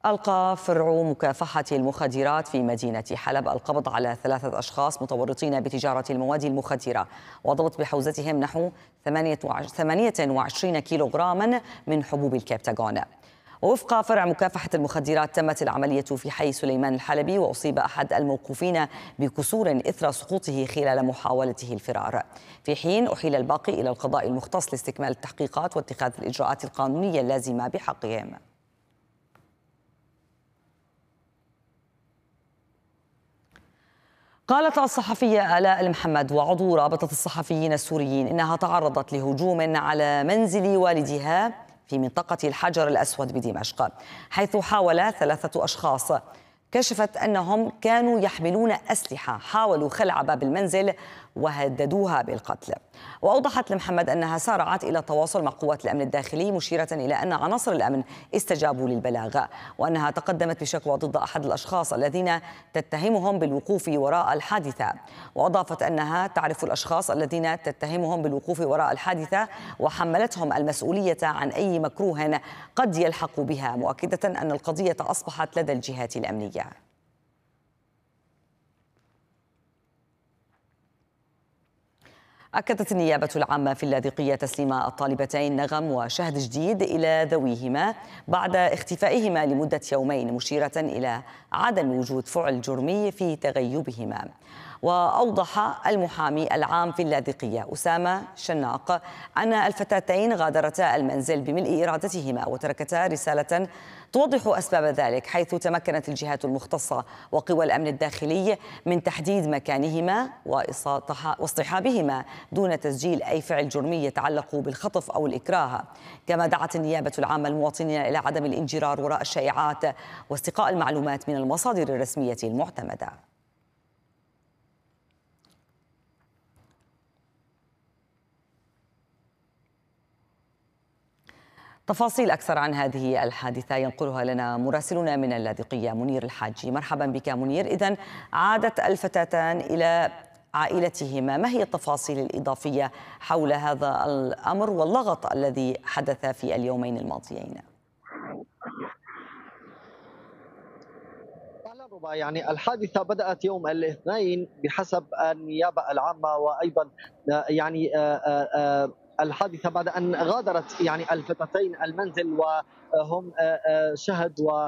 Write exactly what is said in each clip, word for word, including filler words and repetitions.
ألقى فرع مكافحة المخدرات في مدينة حلب القبض على ثلاثة أشخاص متورطين بتجارة المواد المخدرة، وضبط بحوزتهم نحو ثمانية وعشرين كيلوغراما من حبوب الكبتاغون. ووفق فرع مكافحة المخدرات تمت العملية في حي سليمان الحلبي، وأصيب أحد الموقوفين بكسور إثر سقوطه خلال محاولته الفرار، في حين أحيل الباقي إلى القضاء المختص لاستكمال التحقيقات واتخاذ الإجراءات القانونية اللازمة بحقهم. قالت الصحفية آلاء المحمد وعضو رابطة الصحفيين السوريين إنها تعرضت لهجوم على منزل والدها في منطقة الحجر الأسود بدمشق، حيث حاول ثلاثة أشخاص، كشفت أنهم كانوا يحملون أسلحة، حاولوا خلع باب المنزل وهددوها بالقتل. وأوضحت لمحمد أنها سارعت إلى التواصل مع قوات الأمن الداخلي، مشيرة إلى أن عناصر الأمن استجابوا للبلاغ، وأنها تقدمت بشكوى ضد أحد الأشخاص الذين تتهمهم بالوقوف وراء الحادثة. وأضافت أنها تعرف الأشخاص الذين تتهمهم بالوقوف وراء الحادثة وحملتهم المسؤولية عن أي مكروه قد يلحق بها، مؤكدة أن القضية أصبحت لدى الجهات الأمنية. أكدت النيابة العامة في اللاذقية تسليم الطالبتين نغم وشهد جديد إلى ذويهما بعد اختفائهما لمدة يومين، مشيرة إلى عدم وجود فعل جرمي في تغيبهما. وأوضح المحامي العام في اللاذقية أسامة شناق أن الفتاتين غادرتا المنزل بملء إرادتهما وتركتا رسالة توضح أسباب ذلك، حيث تمكنت الجهات المختصة وقوى الأمن الداخلي من تحديد مكانهما واصطحابهما دون تسجيل أي فعل جرمي يتعلق بالخطف أو الإكراه. كما دعت النيابة العامة المواطنين إلى عدم الانجرار وراء الشائعات واستقاء المعلومات من المصادر الرسمية المعتمدة. تفاصيل أكثر عن هذه الحادثة ينقلها لنا مراسلنا من اللاذقية منير الحاجي. مرحبا بك منير. إذن عادت الفتاتان إلى عائلتهما، ما هي التفاصيل الإضافية حول هذا الأمر واللغط الذي حدث في اليومين الماضيين؟ يعني الحادثة بدأت يوم الاثنين بحسب النيابة العامة، وأيضا يعني الحادثة بعد أن غادرت يعني الفتاتين المنزل وهم شهد و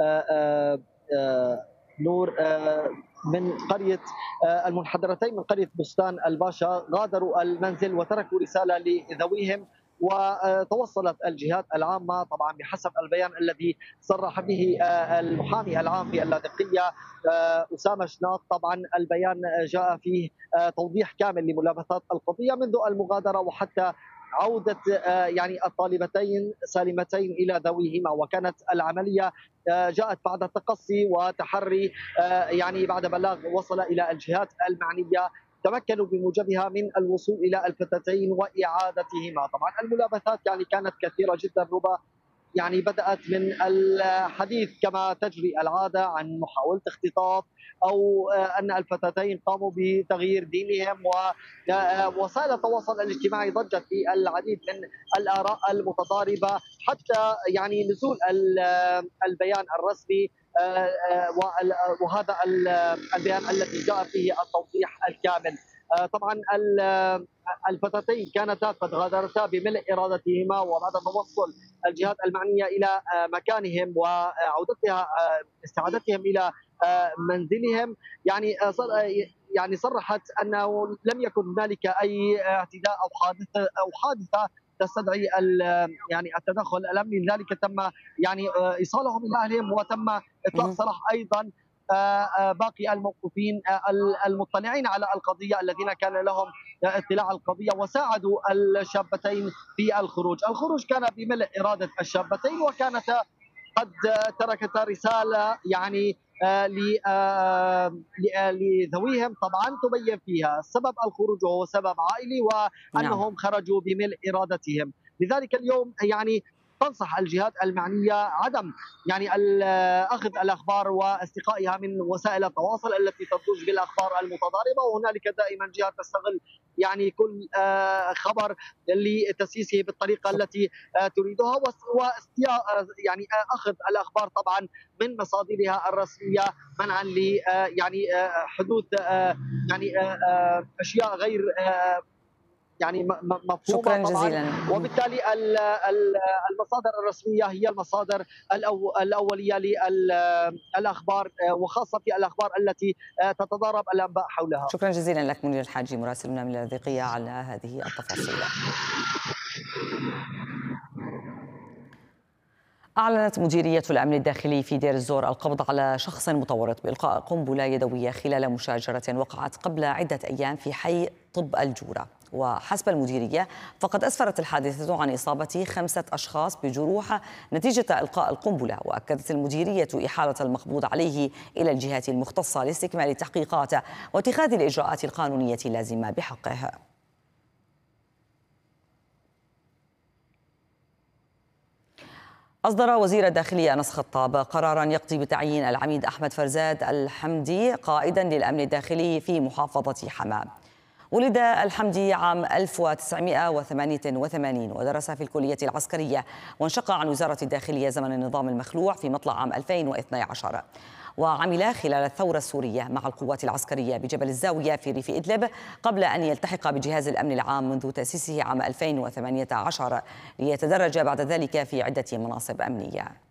نور من قرية المنحدرتين من قرية بستان الباشا، غادروا المنزل وتركوا رسالة لذويهم. وتوصلت الجهات العامة طبعا بحسب البيان الذي صرح به المحامي العام في اللاذقية أسامة شناق. طبعا البيان جاء فيه توضيح كامل لملابسات القضية منذ المغادرة وحتى عودة يعني الطالبتين سالمتين إلى ذويهما، وكانت العملية جاءت بعد تقصي وتحري يعني بعد بلاغ وصل إلى الجهات المعنية، تمكنوا بموجبها من الوصول إلى الفتاتين وإعادتهما. طبعا الملابسات يعني كانت كثيرة جدا، ربما يعني بدأت من الحديث كما تجري العادة عن محاولة اختطاف أو أن الفتاتين قاموا بتغيير دينهم، ووسائل التواصل الاجتماعي ضجت في العديد من الآراء المتضاربة حتى يعني نزول البيان الرسمي، وهذا البيان الذي جاء فيه التوضيح الكامل. طبعا الفتاتين كانتا قد غادرتا بملء ارادتهما، وبعد توصل الجهات المعنيه الى مكانهم وعودتها استعادتهم الى منزلهم، يعني يعني صرحت انه لم يكن هنالك اي اعتداء او حادثه او حادثه تستدعي يعني التدخل الامني، لذلك تم يعني ايصالهم الى اهلهم وتم اطلاق سراح ايضا باقي الموقوفين المطلعين على القضيه الذين كان لهم اطلاع على القضيه وساعدوا الشابتين في الخروج. الخروج كان بملء اراده الشابتين، وكانتا قد تركتا رساله يعني لذويهم طبعا تبين فيها سبب الخروج وهو سبب عائلي، وانهم خرجوا بملء ارادتهم. لذلك اليوم يعني تنصح الجهات المعنيه عدم يعني اخذ الاخبار واستقائها من وسائل التواصل التي تضج بالاخبار المتضاربه، وهنالك دائما جهات تستغل يعني كل خبر لتسييسه بالطريقه التي تريدها، واستياء يعني اخذ الاخبار طبعا من مصادرها الرسميه منعا ل يعني حدوث يعني اشياء غير يعني مفهومه. شكرا جزيلا. وبالتالي المصادر الرسميه هي المصادر الاوليه للاخبار، وخاصه في الاخبار التي تتضارب الانباء حولها. شكرا جزيلا لك منير الحاجي مراسلنا من اللاذقيه على هذه التفاصيل. أعلنت مديرية الأمن الداخلي في دير الزور القبض على شخص متورط بإلقاء قنبلة يدوية خلال مشاجرة وقعت قبل عدة أيام في حي طب الجورة. وحسب المديرية فقد أسفرت الحادثة عن إصابة خمسة أشخاص بجروح نتيجة إلقاء القنبلة. وأكدت المديرية إحالة المقبوض عليه إلى الجهات المختصة لاستكمال التحقيقات واتخاذ الإجراءات القانونية اللازمة بحقه. أصدر وزير الداخلية أنس خطاب قراراً يقضي بتعيين العميد أحمد فرزاد الحمدي قائداً للأمن الداخلي في محافظة حماة. ولد الحمدي عام ألف وتسعمائة وثمانية وثمانين ودرس في الكلية العسكرية، وانشق عن وزارة الداخلية زمن النظام المخلوع في مطلع عام ألفين واثني عشر. وعمل خلال الثورة السورية مع القوات العسكرية بجبل الزاوية في ريف إدلب قبل أن يلتحق بجهاز الأمن العام منذ تأسيسه عام ألفين وثمانية عشر، ليتدرج بعد ذلك في عدة مناصب أمنية.